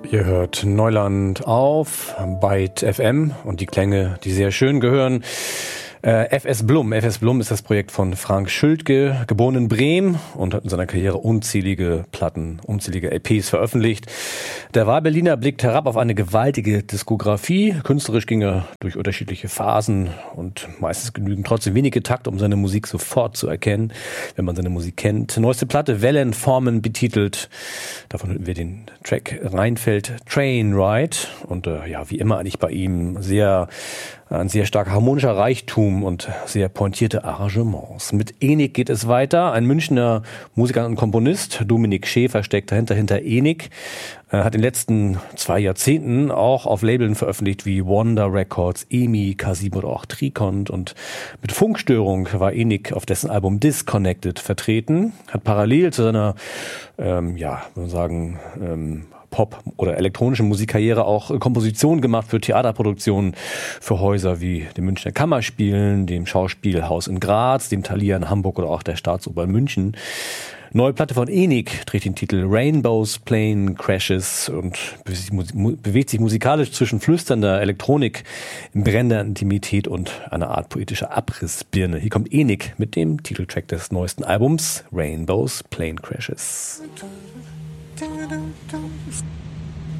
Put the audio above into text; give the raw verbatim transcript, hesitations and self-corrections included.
Ihr hört Neuland auf Byte F M und die Klänge, die sehr schön gehören. Äh, F S Blum. F S Blum ist das Projekt von Frank Schildke, geboren in Bremen und hat in seiner Karriere unzählige Platten, unzählige L Ps veröffentlicht. Der Wahlberliner blickt herab auf eine gewaltige Diskografie. Künstlerisch ging er durch unterschiedliche Phasen und meistens genügen trotzdem wenige Takte, um seine Musik sofort zu erkennen, wenn man seine Musik kennt. Neueste Platte, Wellenformen betitelt. Davon hören wir den Track Rheinfeld Train Ride. Und äh, ja, wie immer eigentlich bei ihm sehr ein sehr stark harmonischer Reichtum und sehr pointierte Arrangements. Mit Enik geht es weiter. Ein Münchner Musiker und Komponist, Dominik Schäfer, steckt dahinter, hinter Enik. Er hat in den letzten zwei Jahrzehnten auch auf Labeln veröffentlicht wie Wonder Records, E M I, K sieben oder auch Trikont. Und mit Funkstörung war Enik auf dessen Album Disconnected vertreten. Hat parallel zu seiner, ähm, ja, würde man sagen, ähm, Pop- oder elektronische Musikkarriere auch Kompositionen gemacht für Theaterproduktionen, für Häuser wie dem Münchner Kammerspielen, dem Schauspielhaus in Graz, dem Thalia in Hamburg oder auch der Staatsoper München. Neue Platte von Enik trägt den Titel Rainbows, Plane Crashes und bewegt sich musikalisch zwischen flüsternder Elektronik, brennender Intimität und einer Art politischer Abrissbirne. Hier kommt Enik mit dem Titeltrack des neuesten Albums Rainbows, Plane Crashes. Thank you.